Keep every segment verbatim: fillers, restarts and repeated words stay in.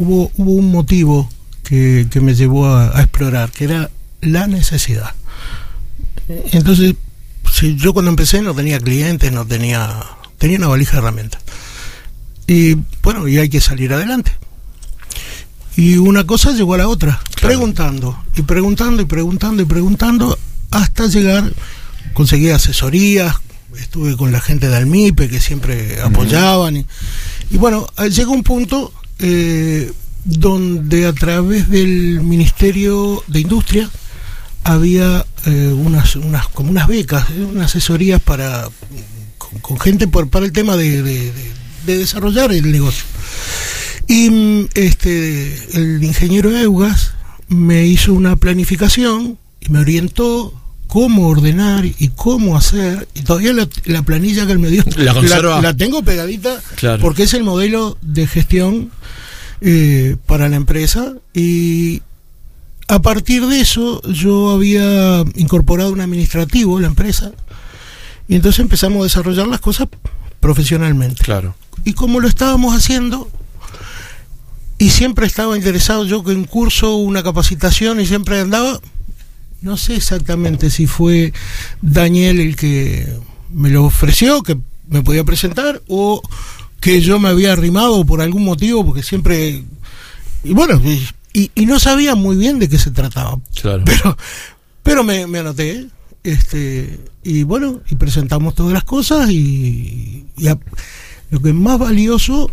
hubo, hubo un motivo que, que me llevó a, a explorar, que era la necesidad. Entonces, si yo cuando empecé no tenía clientes, no tenía, tenía una valija de herramientas. Y bueno, y hay que salir adelante. Y una cosa llegó a la otra, claro. preguntando, y preguntando, y preguntando, y preguntando, hasta llegar, conseguí asesorías, estuve con la gente de Almipe, que siempre uh-huh. apoyaban, y, y bueno, llegó un punto eh, donde a través del Ministerio de Industria había eh, unas, unas, como unas becas, unas asesorías para, con, con gente por, para el tema de, de, de, de desarrollar el negocio. Y este el ingeniero Eugas me hizo una planificación y me orientó cómo ordenar y cómo hacer, y todavía la, la planilla que él me dio la, la, la tengo pegadita, claro. porque es el modelo de gestión eh, para la empresa. Y a partir de eso yo había incorporado un administrativo en la empresa, y entonces empezamos a desarrollar las cosas profesionalmente. Claro. Y como lo estábamos haciendo, y siempre estaba interesado yo en curso, una capacitación, y siempre andaba, no sé exactamente si fue Daniel el que me lo ofreció, que me podía presentar, o que yo me había arrimado por algún motivo, porque siempre, y bueno, y, y no sabía muy bien de qué se trataba. Claro. Pero, pero me, me anoté, este, y bueno, y presentamos todas las cosas, y, y a, lo que más valioso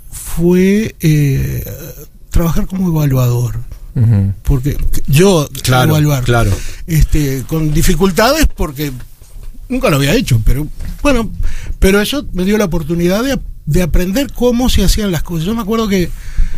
fue eh, trabajar como evaluador, uh-huh. porque yo claro, evaluar claro. este con dificultades, porque nunca lo había hecho, pero bueno, pero eso me dio la oportunidad de, de aprender cómo se hacían las cosas. Yo me acuerdo que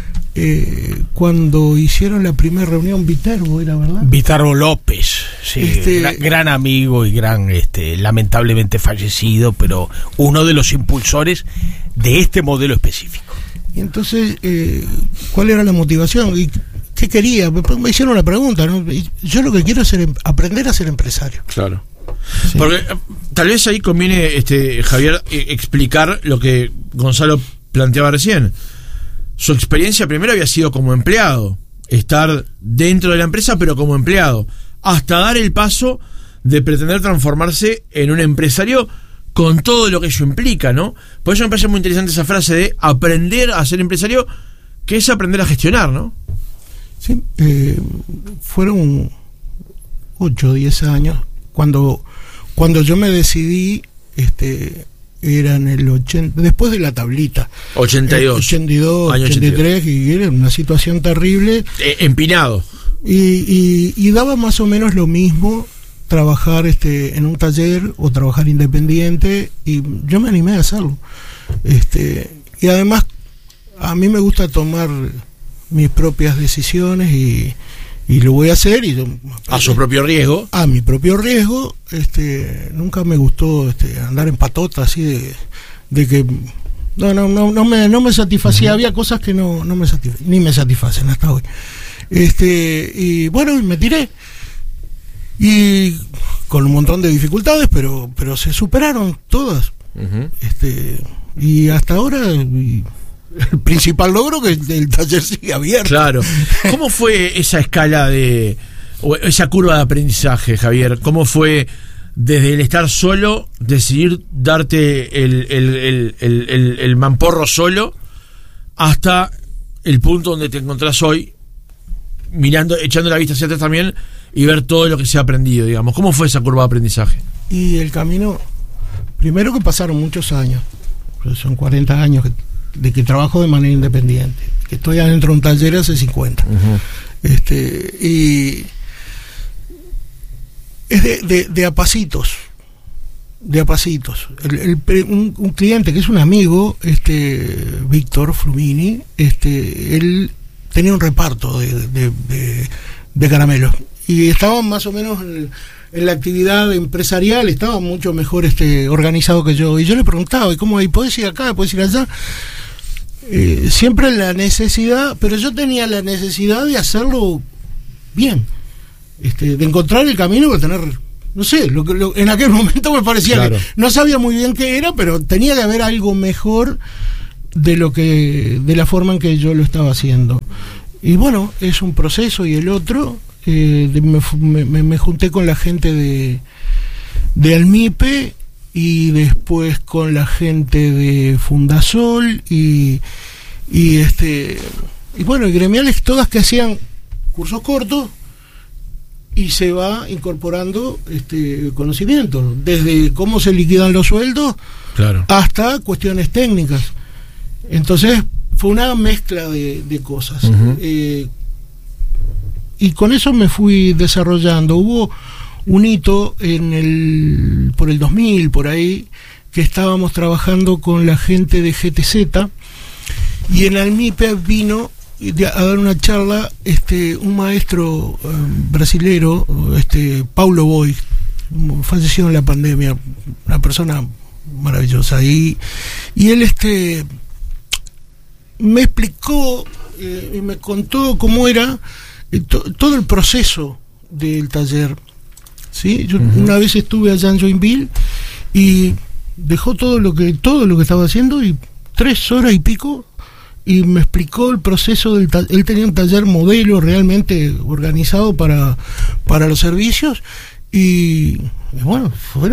eh, cuando hicieron la primera reunión, Viterbo, ¿era verdad? Viterbo López, sí, este, gran, gran amigo y gran, este, lamentablemente fallecido, pero uno de los impulsores de este modelo específico. Y entonces, eh, ¿cuál era la motivación? ¿Y qué quería? Me hicieron la pregunta, ¿no? Yo lo que quiero es ser, aprender a ser empresario. Claro. Sí. Porque tal vez ahí conviene, este, Javier, eh, explicar lo que Gonzalo planteaba recién. Su experiencia primero había sido como empleado, estar dentro de la empresa pero como empleado, hasta dar el paso de pretender transformarse en un empresario con todo lo que ello implica, ¿no? Por eso me parece muy interesante esa frase de aprender a ser empresario, que es aprender a gestionar, ¿no? Sí, eh, fueron ocho o diez años cuando cuando yo me decidí, este era en el ochenta, después de la tablita ochenta y dos, ochenta y dos, año ochenta y tres, y era una situación terrible, eh, empinado, y, y, y daba más o menos lo mismo trabajar este en un taller o trabajar independiente, y yo me animé a hacerlo, este y además a mí me gusta tomar mis propias decisiones, y, y lo voy a hacer, y yo, a su propio riesgo a mi propio riesgo. Este nunca me gustó este andar en patota así de, de que no no no no me no me satisfacía. Uh-huh. Había cosas que no no me satisf- ni me satisfacen hasta hoy, este y bueno, me tiré, y con un montón de dificultades, pero pero se superaron todas. Uh-huh. Este y hasta ahora y el principal logro, que el taller sigue abierto. Claro. ¿Cómo fue esa escala de, o esa curva de aprendizaje, Javier? ¿Cómo fue desde el estar solo, decidir darte el, el, el, el, el, el mamporro solo, hasta el punto donde te encontrás hoy, mirando, echando la vista hacia atrás también, y ver todo lo que se ha aprendido, digamos? ¿Cómo fue esa curva de aprendizaje? Y el camino, primero que pasaron muchos años, son cuarenta años que, de que trabajo de manera independiente, que estoy adentro de un taller hace cincuenta. Uh-huh. Este y es de, de, de a pasitos, de a pasitos. El, el, un, un cliente que es un amigo, este Víctor Flumini, este él tenía un reparto de, de, de, de caramelos, y estaban más o menos en, en la actividad empresarial, estaba mucho mejor este organizado que yo, y yo le preguntaba, ¿y cómo? ¿Y podés ir acá? ¿Podés ir allá? Eh, siempre la necesidad, pero yo tenía la necesidad de hacerlo bien, este, de encontrar el camino, de tener, no sé, lo que lo, en aquel momento me parecía, claro, que no sabía muy bien qué era, pero tenía que haber algo mejor de lo que de la forma en que yo lo estaba haciendo. Y bueno, es un proceso. Y el otro, eh, de, me, me, me junté con la gente de, de Almipe, y después con la gente de Fundasol, y, y este y bueno, y gremiales, todas que hacían cursos cortos, y se va incorporando este conocimiento, desde cómo se liquidan los sueldos, claro, hasta cuestiones técnicas. Entonces fue una mezcla de, de cosas. Uh-huh. eh, y con eso me fui desarrollando. Hubo un hito en el por el dos mil, por ahí, que estábamos trabajando con la gente de G T Z, y en Almipe vino a dar una charla este un maestro eh, brasilero, este Paulo Boy, falleció en la pandemia, una persona maravillosa, y, y él este me explicó eh, y me contó cómo era eh, to, todo el proceso del taller. ¿Sí? Yo uh-huh. una vez estuve allá en Joinville, y dejó todo lo que todo lo que estaba haciendo, y tres horas y pico, y me explicó el proceso del taller. Él tenía un taller modelo realmente organizado para para los servicios, y, y bueno, fue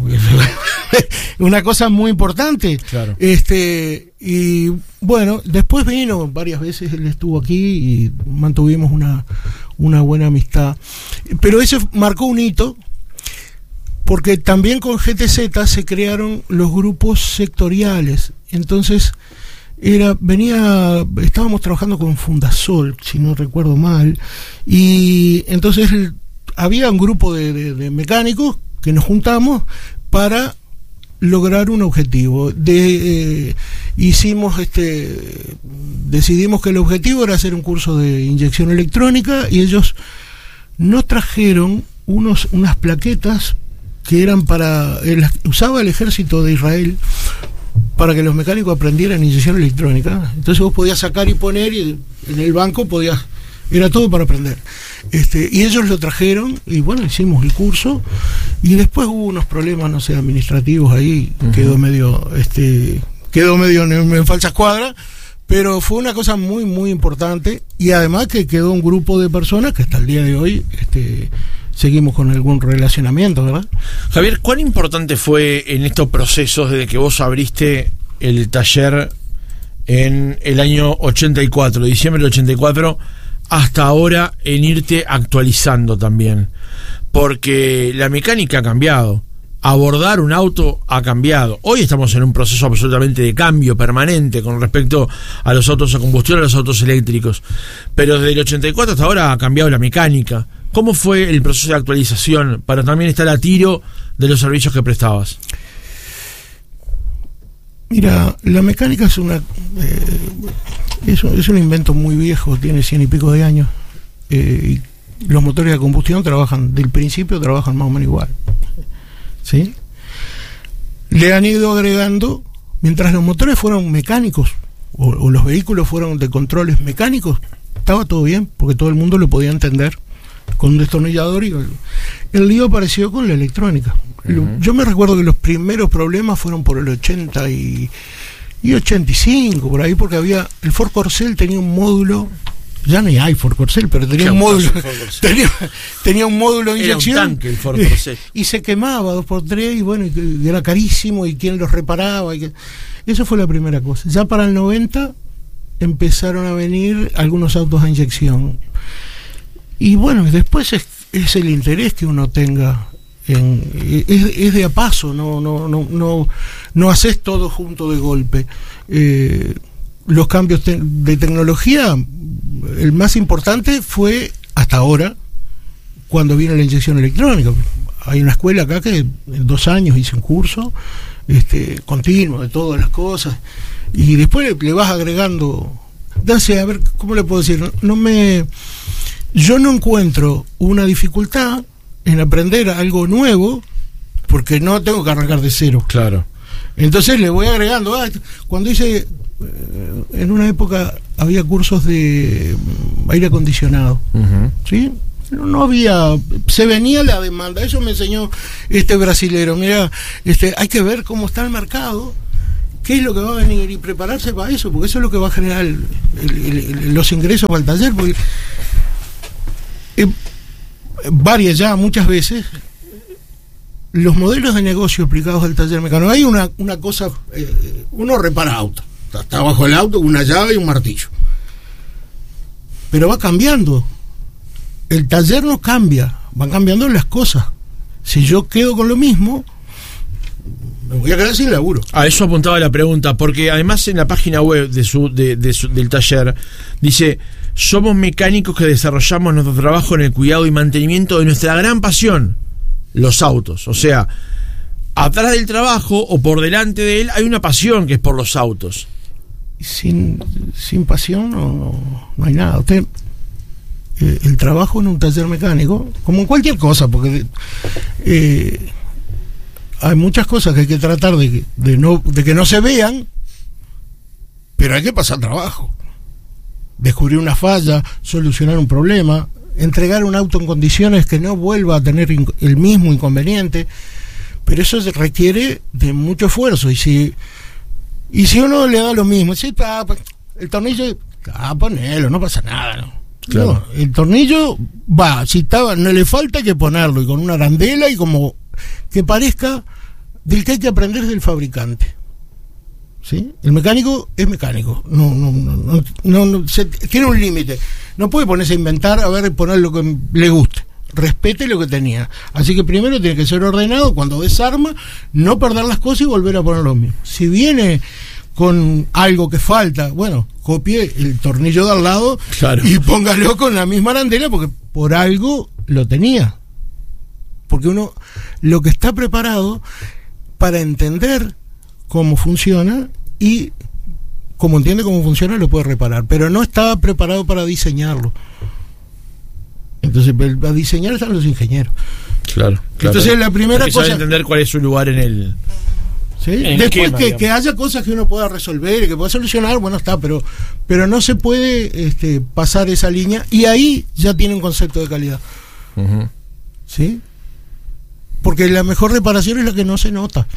una cosa muy importante. Claro. Este y bueno, después vino varias veces, él estuvo aquí y mantuvimos una una buena amistad. Pero eso marcó un hito, porque también con G T Z se crearon los grupos sectoriales. Entonces era venía estábamos trabajando con Fundasol, si no recuerdo mal, y entonces había un grupo de, de, de mecánicos que nos juntamos para lograr un objetivo. De, eh, hicimos este decidimos que el objetivo era hacer un curso de inyección electrónica, y ellos nos trajeron unos unas plaquetas que eran para el, usaba el ejército de Israel para que los mecánicos aprendieran inyección electrónica. Entonces vos podías sacar y poner, y en el banco podías, era todo para aprender. Este, y ellos lo trajeron, y bueno, hicimos el curso, y después hubo unos problemas, no sé, administrativos ahí, uh-huh. quedó medio, este, quedó medio en, en falsa escuadra, pero fue una cosa muy, muy importante, y además que quedó un grupo de personas que hasta el día de hoy, este, seguimos con algún relacionamiento, ¿verdad? Javier, ¿cuán importante fue en estos procesos desde que vos abriste el taller en el año ochenta y cuatro, diciembre del ochenta y cuatro, hasta ahora, en irte actualizando también? Porque la mecánica ha cambiado, abordar un auto ha cambiado. Hoy estamos en un proceso absolutamente de cambio permanente con respecto a los autos a combustión, a los autos eléctricos, pero desde el ochenta y cuatro hasta ahora ha cambiado la mecánica. ¿Cómo fue el proceso de actualización para también estar a tiro de los servicios que prestabas? Mira, la mecánica es una eh, es, un, es un invento muy viejo, tiene cien y pico de años. Eh, y los motores de combustión trabajan, del principio trabajan más o menos igual. ¿Sí? Le han ido agregando, mientras los motores fueron mecánicos, o, o los vehículos fueron de controles mecánicos, estaba todo bien, porque todo el mundo lo podía entender con un destornillador, y el, el lío apareció con la electrónica. Uh-huh. Yo me recuerdo que los primeros problemas fueron por el ochenta y, y ochenta y cinco, por ahí, porque había, el Ford Corcel tenía un módulo, ya no hay Ford Corcel, pero tenía un módulo, tenía, tenía un módulo de inyección. Era un tanque el Ford Corcel. Y, y se quemaba dos por tres, y bueno, y, y era carísimo, y quién los reparaba, y que, eso fue la primera cosa. Ya para el noventa empezaron a venir algunos autos a inyección. Y bueno, después es, es el interés que uno tenga, en, es, es de a paso, no no no no no haces todo junto de golpe. Eh, los cambios te, de tecnología, el más importante fue hasta ahora, cuando viene la inyección electrónica. Hay una escuela acá que en dos años hice un curso este continuo de todas las cosas, y después le, le vas agregando. Dase, a ver, ¿cómo le puedo decir? No, no me... Yo no encuentro una dificultad en aprender algo nuevo, porque no tengo que arrancar de cero. Claro. Entonces le voy agregando. Ah, cuando hice, en una época había cursos de aire acondicionado, uh-huh. ¿sí? No, no había, se venía la demanda. Eso me enseñó este brasilero. Mira, este, hay que ver cómo está el mercado, ¿qué es lo que va a venir? Y prepararse para eso, porque eso es lo que va a generar el, el, el, los ingresos para el taller. Porque, eh, varias ya, muchas veces, los modelos de negocio aplicados al taller mecánico, hay una, una cosa, eh, uno repara auto, está, está bajo el auto con una llave y un martillo, pero va cambiando. El taller no cambia, van cambiando las cosas. Si yo quedo con lo mismo, me voy a quedar sin laburo. A eso apuntaba la pregunta, porque además en la página web de su, de, de su, del taller dice: somos mecánicos que desarrollamos nuestro trabajo en el cuidado y mantenimiento de nuestra gran pasión, los autos. O sea, atrás del trabajo o por delante de él hay una pasión que es por los autos. Sin, sin pasión no, no, no hay nada. Usted, eh, el trabajo en un taller mecánico, como en cualquier cosa, porque eh, hay muchas cosas que hay que tratar de, de, no, de que no se vean, pero hay que pasar trabajo. Descubrir una falla, solucionar un problema, entregar un auto en condiciones que no vuelva a tener el mismo inconveniente, pero eso se requiere de mucho esfuerzo. Y si y si uno le da lo mismo, si ah, el tornillo, ah, ponelo, no pasa nada, ¿no? Claro. No, el tornillo va, si estaba, no le falta que ponerlo, y con una arandela, y como que parezca del que hay que aprender del fabricante. ¿Sí? El mecánico es mecánico, no, no, no, no, no se, tiene un límite, no puede ponerse a inventar, a ver, poner lo que le guste, respete lo que tenía. Así que primero tiene que ser ordenado, cuando desarma, no perder las cosas y volver a poner lo mismo. Si viene con algo que falta, bueno, copie el tornillo de al lado, claro, y póngalo con la misma arandela, porque por algo lo tenía. Porque uno lo que está preparado para entender cómo funciona, y como entiende cómo funciona lo puede reparar, pero no estaba preparado para diseñarlo. Entonces, a diseñar están los ingenieros. Claro, claro. Entonces la primera Hay que cosa, entender cuál es su lugar en el, ¿sí? en Después el que, que haya cosas que uno pueda resolver y que pueda solucionar, bueno, está, pero pero no se puede este, pasar esa línea, y ahí ya tiene un concepto de calidad. Uh-huh. ¿Sí? Porque la mejor reparación es la que no se nota.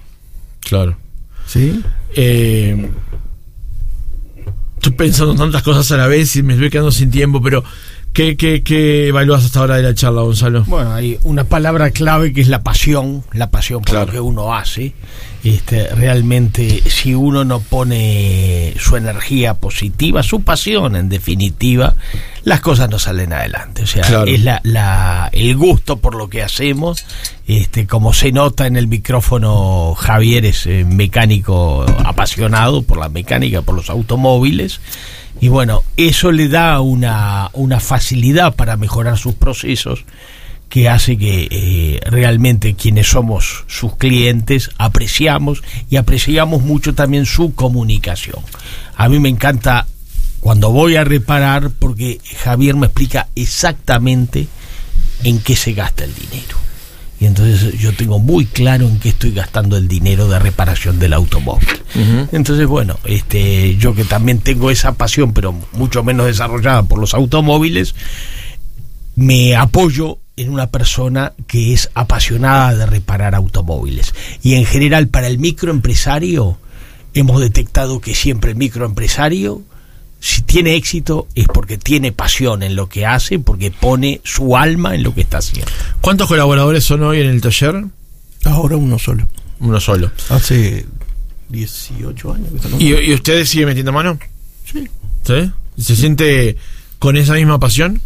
Claro. ¿Sí? Eh, estoy pensando en tantas cosas a la vez y me estoy quedando sin tiempo, pero ¿qué, qué, qué evalúas hasta ahora de la charla, Gonzalo? Bueno, hay una palabra clave que es la pasión, la pasión por claro. lo que uno hace. Este, realmente, si uno no pone su energía positiva, su pasión en definitiva, las cosas no salen adelante. O sea, claro. es la, la, el gusto por lo que hacemos. Este, como se nota en el micrófono, Javier es eh, mecánico apasionado por la mecánica, por los automóviles. Y bueno, eso le da una, una facilidad para mejorar sus procesos, que hace que eh, realmente quienes somos sus clientes apreciamos y apreciamos mucho también su comunicación. A mí me encanta cuando voy a reparar, porque Javier me explica exactamente en qué se gasta el dinero. Y entonces yo tengo muy claro en qué estoy gastando el dinero de reparación del automóvil. Uh-huh. Entonces, bueno, este, yo que también tengo esa pasión, pero mucho menos desarrollada por los automóviles, me apoyo en una persona que es apasionada de reparar automóviles. Y en general, para el microempresario, hemos detectado que siempre el microempresario, si tiene éxito, es porque tiene pasión en lo que hace, porque pone su alma en lo que está haciendo. ¿Cuántos colaboradores son hoy en el taller? Ahora uno solo. Uno solo. Hace dieciocho años que estamos. ¿Y, ¿Y ustedes siguen metiendo mano? Sí. ¿Sí? ¿Se siente con esa misma pasión?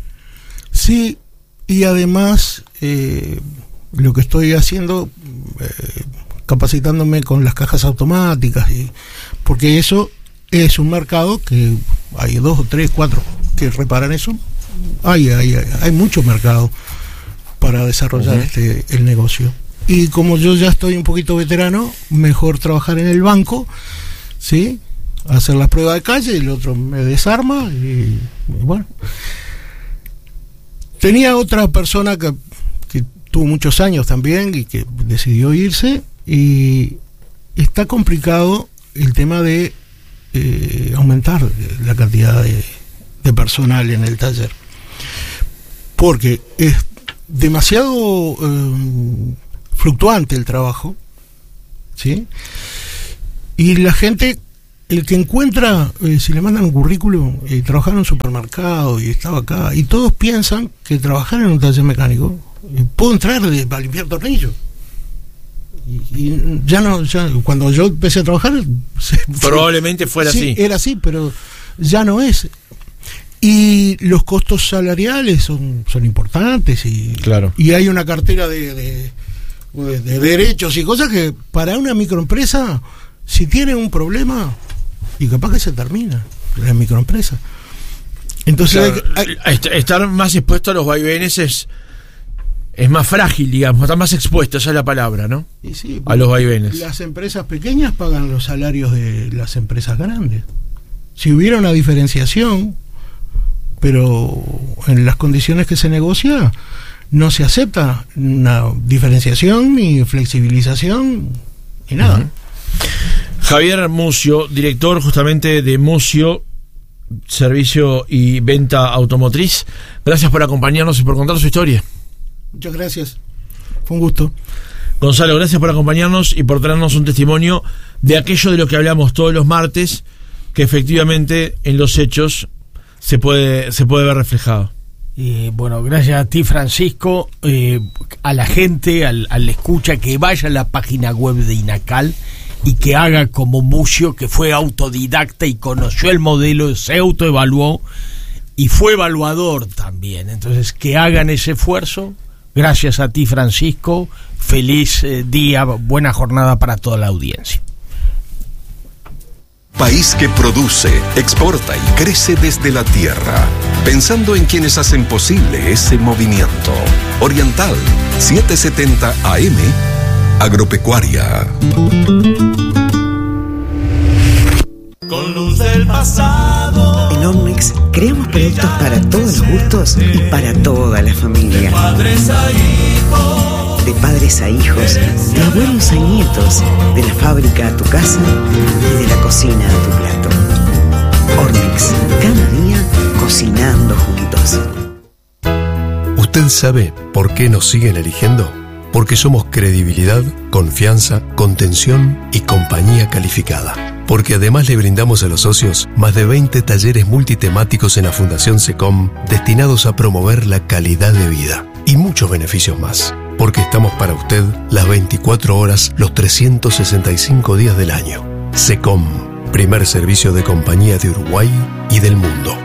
Sí, y además eh, lo que estoy haciendo, eh, capacitándome con las cajas automáticas, y porque eso es un mercado que hay dos o tres, cuatro que reparan eso. Hay, hay, hay, hay mucho mercado para desarrollar uh-huh. este el negocio. Y como yo ya estoy un poquito veterano, mejor trabajar en el banco, ¿sí? Hacer las pruebas de calle, y el otro me desarma, y, y bueno. Tenía otra persona que, que tuvo muchos años también y que decidió irse, y está complicado el tema de eh, aumentar la cantidad de, de personal en el taller, porque es demasiado eh, fluctuante el trabajo, ¿sí? Y la gente, el que encuentra, eh, si le mandan un currículum, eh, trabajar en un supermercado y estaba acá, y todos piensan que trabajar en un taller mecánico, eh, puedo entrar de, para limpiar tornillos. Y, y ya no, ya, cuando yo empecé a trabajar, se, probablemente fuera sí, así. Era así, pero ya no es. Y los costos salariales son, son importantes y, claro. y hay una cartera de, de, de derechos y cosas que para una microempresa, si tiene un problema, y capaz que se termina la microempresa. Entonces claro, hay, hay, estar más expuesto a los vaivenes es es más frágil, digamos, está más expuesto, esa es la palabra, ¿no? Y sí, a los vaivenes. Las empresas pequeñas pagan los salarios de las empresas grandes. Si hubiera una diferenciación, pero en las condiciones que se negocia no se acepta una diferenciación ni flexibilización ni nada. Uh-huh. Javier Mucio, director justamente de Mucio Servicio y Venta Automotriz, gracias por acompañarnos y por contar su historia. Muchas gracias, fue un gusto. Gonzalo, gracias por acompañarnos y por traernos un testimonio de aquello de lo que hablamos todos los martes, que efectivamente en los hechos se puede se puede ver reflejado. Eh, bueno, gracias a ti, Francisco, eh, a la gente, al, al escucha, que vaya a la página web de INACAL y que haga como Mucio, que fue autodidacta y conoció el modelo, se autoevaluó y fue evaluador también. Entonces, que hagan ese esfuerzo. Gracias a ti, Francisco. Feliz eh, día, buena jornada para toda la audiencia. País que produce, exporta y crece desde la tierra, pensando en quienes hacen posible ese movimiento. Oriental, setecientos setenta A M, Agropecuaria. Con luz del pasado. En Ornex creamos productos para todos los gustos y para toda la familia. De padres a hijos. De padres a hijos, de abuelos a nietos, de la fábrica a tu casa y de la cocina a tu plato. Ornex, cada día cocinando juntos. ¿Usted sabe por qué nos siguen eligiendo? Porque somos credibilidad, confianza, contención y compañía calificada. Porque además le brindamos a los socios más de veinte talleres multitemáticos en la Fundación SECOM destinados a promover la calidad de vida y muchos beneficios más. Porque estamos para usted las veinticuatro horas, los trescientos sesenta y cinco días del año. SECOM, primer servicio de compañía de Uruguay y del mundo.